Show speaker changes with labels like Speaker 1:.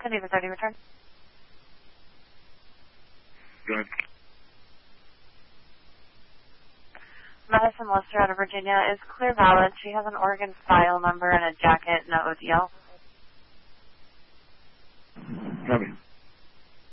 Speaker 1: Geneva 30, return.
Speaker 2: Go ahead.
Speaker 1: Madison Lister out of Virginia is clear valid. She has an Oregon file number and a jacket, no ODL.
Speaker 2: Copy.